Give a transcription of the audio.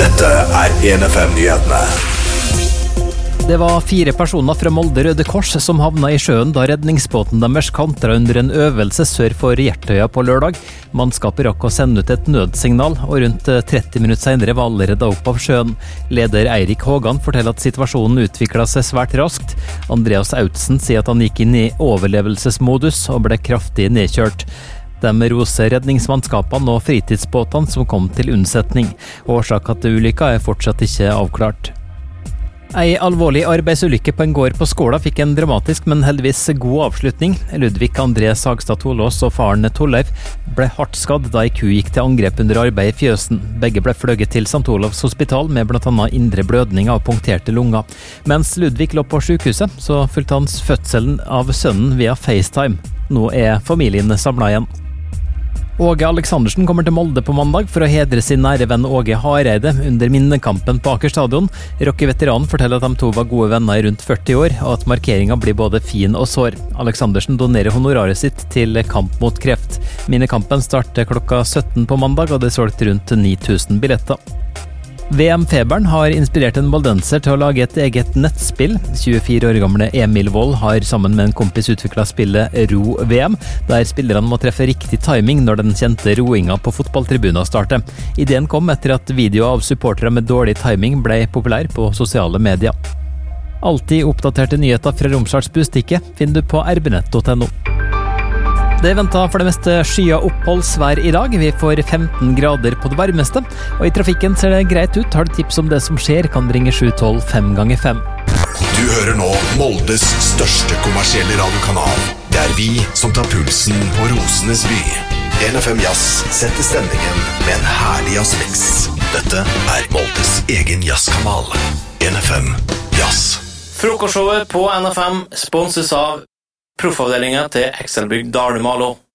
Dette 1FM-nyhetene. Det var 4 personer fra Molde Røde Kors som havna i sjøen da redningsbåten deres kantra under en øvelse sør for Hjertøya på lørdag. Mannskapet rakk å sende ut et nødsignal, og rundt 30 minutter senere var alle redda opp av sjøen. Leder Eirik Hågan forteller at situasjonen utviklet seg svært raskt. Andreas Autsen sier at han gikk inn i overlevelsesmodus og ble kraftig nedkjørt. De roser redningsmannskapene og fritidsbåtene som kom til unnsetning. Årsaken til ulykka er fortsatt ikke avklart. Ei alvorlig arbeidsulykke på en gård på Skåla fikk en dramatisk, men heldigvis god avslutning. Ludvig André Sagstad Tolås og faren Torleif ble hardt skadd da ei ku gikk til angrep under arbeid i fjøsen. Begge ble fløyet til St. Olavs hospital med blant annet indre blødning av punkterte lunger. Mens Ludvig lå på sykehuset, så fulgte hans fødselen av sønnen via FaceTime. Nå er familien samlet igjen. Åge Aleksandersen kommer til Molde på mandag for å hedre sin nære venn Åge Hareide under minnekampen på Aker stadion. Rocky-veteranen forteller at de to var gode venner i rundt 40 år, og at markeringen blir både fin og sår. Aleksandersen donerer honoraret sitt til kamp mot kreft. Minnekampen starter klokka 17 på mandag, og det er solgt rundt 9000 billetter. VM-feberen har inspirert en moldenser til å lage et eget nettspill. 24 år gamle Emil Wold har sammen med en kompis utviklet spillet Ro-VM, der spillerne må treffe riktig timing når den kjente roinga på fotballtribunen starter. Ideen kom etter at videoer av supportere med dårlig timing ble populær på sosiale medier. Alltid oppdaterte nyheter fra Romsdals Bustikke finner du på rbnett.no. Det venter for det meste skyet oppholdsvær i dag. Vi får 15 grader på det varmeste, og i trafikken ser det greit ut. Har du tips om det som skjer, kan du ringe 712 5 ganger 5. Du hører nå Moldes største kommersielle radiokanal. Det er vi som tar pulsen på Rosenes by. 1FM Jazz setter stemningen med en herlig jazzmix. Dette er Moldes egen jazzkanal. 1FM Jazz. Frokostshowet på NFM sponses av Proffavdelingen til Ekselbygd Dalumalo.